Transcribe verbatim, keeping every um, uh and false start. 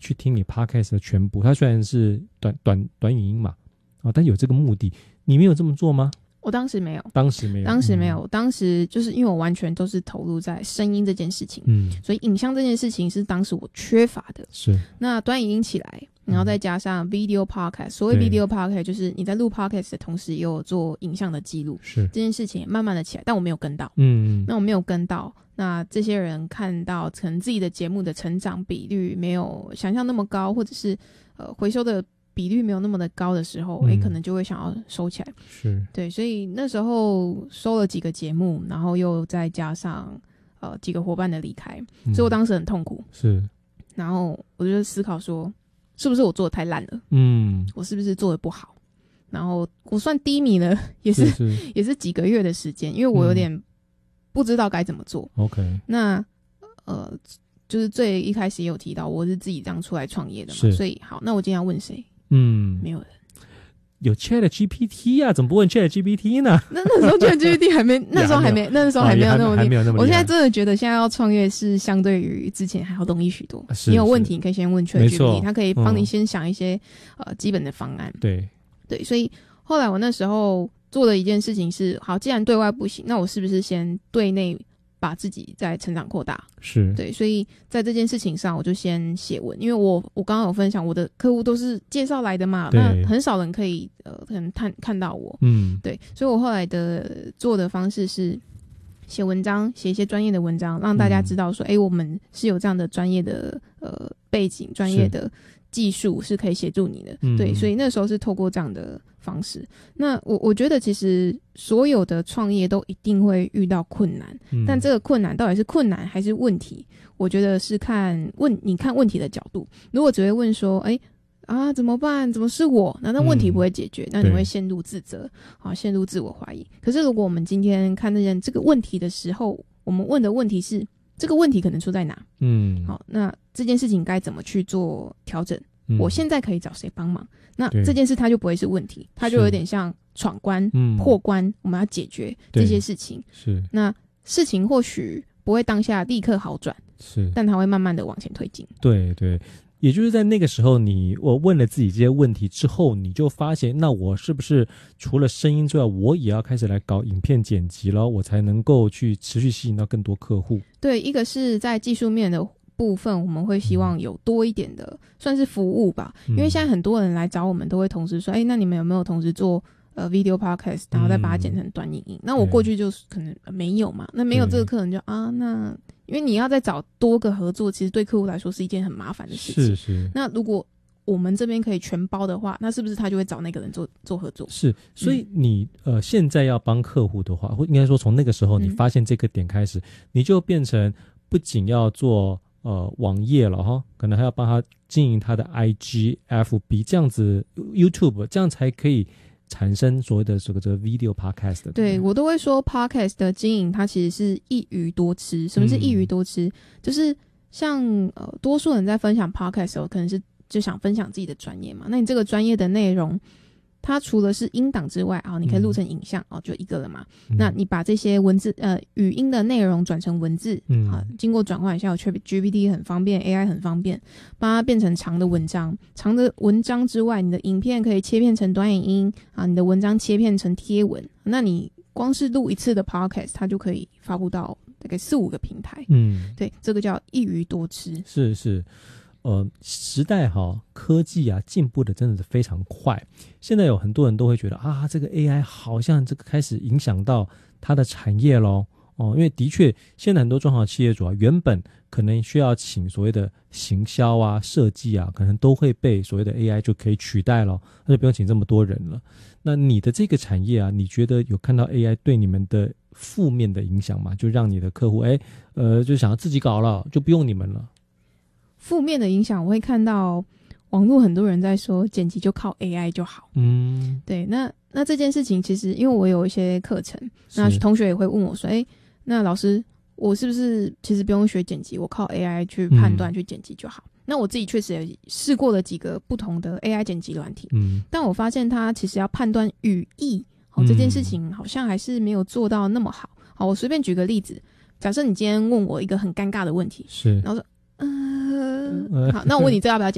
去听你 podcast 的全部，它虽然是短短短语音嘛，啊，但有这个目的，你没有这么做吗？ 我当时没有， 当时没有， 当时没有，嗯、当时就是因为我完全都是投入在声音这件事情，嗯，所以影像这件事情是当时我缺乏的。 是，那短语音起来，然后再加上 video podcast，、嗯、所谓 video podcast 就是你在录 podcast 的同时也有做影像的记录， 是这件事情也慢慢的起来，但我没有跟到，嗯，那我没有跟到，那这些人看到可能自己的节目的成长比率没有想象那么高，或者是呃回收的比率没有那么的高的时候，哎、嗯，可能就会想要收起来。 是， 对，所以那时候收了几个节目，然后又再加上呃几个伙伴的离开，嗯、所以我当时很痛苦。 是， 然后我就思考说，是不是我做的太烂了？ 嗯， 我是不是做的不好？然后我算低迷了，也是, 是, 是也是几个月的时间，因为我有点不知道该怎么做。 嗯、OK， 那呃，就是最一开始也有提到，我是自己这样出来创业的嘛，所以好，那我今天要问谁？嗯，没有人。 有 ChatGPT 啊，怎么不问 ChatGPT 呢？ 那那时候 ChatGPT 还没，那时候还没，那时候还没有那么厉害。我现在真的觉得现在要创业是相对于之前还要容易许多。你有问题你可以先问 ChatGPT， 它可以帮你先想一些、嗯、呃基本的方案。 对对，所以后来我那时候做的一件事情是，好，既然对外不行，那我是不是先对内把自己再成长扩大？ 是对，所以在这件事情上我就先写文，因为我我刚刚有分享我的客户都是介绍来的嘛，那很少人可以呃可能看看到我，嗯，对，所以我后来的做的方式是写文章，写一些专业的文章，让大家知道说，哎、嗯，我们是有这样的专业的呃背景，专业的技术是可以协助你的，嗯、对，所以那时候是透过这样的方式。那我我觉得其实所有的创业都一定会遇到困难、嗯、但这个困难到底是困难还是问题，我觉得是看问你看问题的角度。如果只会问说哎啊怎么办，怎么是我，那那问题不会解决、嗯、那你会陷入自责，好，陷入自我怀疑。可是如果我们今天看那件这个问题的时候，我们问的问题是这个问题可能出在哪，嗯，好，那这件事情该怎么去做调整、嗯、我现在可以找谁帮忙，那这件事它就不会是问题，它就有点像闯关、破关，我们要解决这些事情。 是， 那事情或许不会当下立刻好转， 是， 但它会慢慢的往前推进。 对对，也就是在那个时候你我问了自己这些问题之后，你就发现那我是不是除了声音之外，我也要开始来搞影片剪辑了，我才能够去持续吸引到更多客户。 对，一个是在技术面的部分，我们会希望有多一点的、嗯、算是服务吧、嗯、因为现在很多人来找我们都会同时说，哎，那你们有没有同时做呃 video podcast， 然后再把它剪成短影音、嗯、那我过去就是可能没有嘛，那没有这个客人就啊，那因为你要再找多个合作，其实对客户来说是一件很麻烦的事情。 是是。 那如果我们这边可以全包的话，那是不是他就会找那个人做做合作？ 是，所以你、嗯、呃现在要帮客户的话，或应该说从那个时候你发现这个点开始、嗯、你就变成不仅要做呃网页了哈，可能还要帮他经营他的 I G、F B 这样子 YouTube， 这样才可以产生所谓的这个这个 video podcast 的。 对，我都会说 podcast 的经营它其实是一鱼多吃。什么是一鱼多吃、嗯、就是像呃多数人在分享 podcast 的时候可能是就想分享自己的专业嘛，那你这个专业的内容它除了是音档之外啊，你可以录成影像、嗯、哦，就一个了嘛、嗯、那你把这些文字呃语音的内容转成文字，嗯啊，经过转换，像有 ChatGPT 很方便， A I 很方便，帮它变成长的文章。长的文章之外，你的影片可以切片成短影音啊，你的文章切片成贴文，那你光是录一次的 podcast 它就可以发布到大概四五个平台。嗯，对，这个叫一鱼多吃。 是是。呃，时代哈，科技啊进步的真的是非常快。现在有很多人都会觉得啊，这个 A I 好像这个开始影响到它的产业咯。哦，因为的确现在很多中小企业主啊，原本可能需要请所谓的行销啊、设计啊，可能都会被所谓的 A I 就可以取代了，那就不用请这么多人了。那你的这个产业啊，你觉得有看到 A I 对你们的负面的影响吗？就让你的客户哎，呃，就想要自己搞了，就不用你们了。 负面的影响，我会看到网络很多人在说剪辑就靠 A I 就好。嗯，对，那那这件事情其实因为我有一些课程，那同学也会问我说，哎，那老师，我是不是其实不用学剪辑，我靠 A I 去判断、嗯、去剪辑就好？那我自己确实也试过了几个不同的 A I 剪辑软体，嗯，但我发现它其实要判断语义，哦，这件事情好像还是没有做到那么好。好，我随便举个例子，假设你今天问我一个很尴尬的问题， 是， 然后说。呃，好，那我问你这要不要剪？